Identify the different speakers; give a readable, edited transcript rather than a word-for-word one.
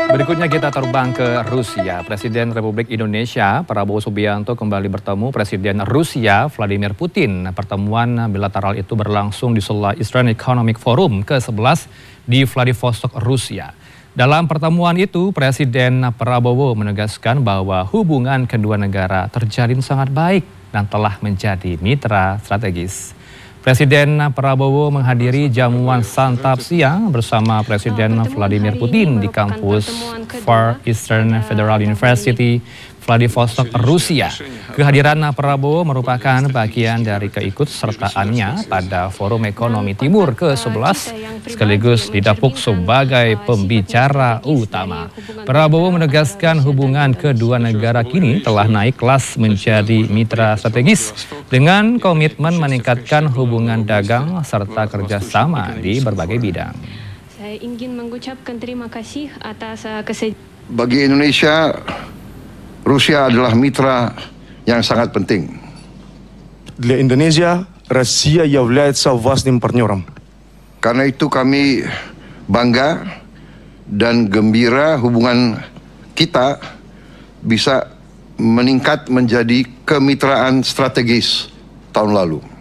Speaker 1: Berikutnya kita terbang ke Rusia. Presiden Republik Indonesia Prabowo Subianto kembali bertemu Presiden Rusia Vladimir Putin. Pertemuan bilateral itu berlangsung di sela Eastern Economic Forum ke-11 di Vladivostok, Rusia. Dalam pertemuan itu, Presiden Prabowo menegaskan bahwa hubungan kedua negara terjalin sangat baik dan telah menjadi mitra strategis. Presiden Prabowo menghadiri jamuan santap siang bersama Presiden Vladimir Putin di kampus Far Eastern Federal University, Vladivostok, Rusia. Kehadiran Prabowo merupakan bagian dari keikutsertaannya pada Forum Ekonomi Timur ke-11 sekaligus didapuk sebagai pembicara utama. Prabowo menegaskan hubungan kedua negara kini telah naik kelas menjadi mitra strategis dengan komitmen meningkatkan hubungan dagang serta kerjasama di berbagai bidang.
Speaker 2: Saya ingin mengucapkan terima kasih atas
Speaker 3: Bagi Indonesia, Rusia adalah mitra yang sangat penting.
Speaker 4: Для Индонезии Россия является важным партнером.
Speaker 3: Karena itu kami bangga dan gembira hubungan kita bisa meningkat menjadi kemitraan strategis tahun lalu.